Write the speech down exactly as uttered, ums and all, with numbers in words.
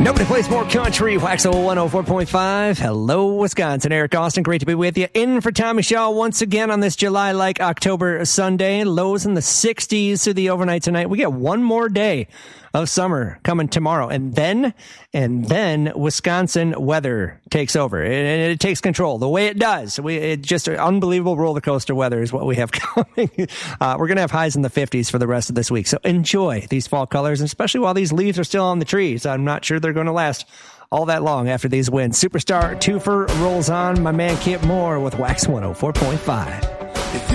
Nobody plays more country. Waxahole one oh four point five. Hello, Wisconsin. Eric Austin, great to be with you. In for Tommy Shaw once again on this July-like October Sunday. Lows in the sixties through the overnight tonight. We get one more day of summer coming tomorrow. And then, and then Wisconsin weather takes over. And it, it takes control the way it does. We, it just an unbelievable roller coaster weather is what we have coming. Uh, we're going to have highs in the fifties for the rest of this week. So enjoy these fall colors, and especially while these leaves are still on the trees. I'm not sure they're going to last all that long after these wins. Superstar twofer rolls on. My man Kip Moore with Wax one oh four point five.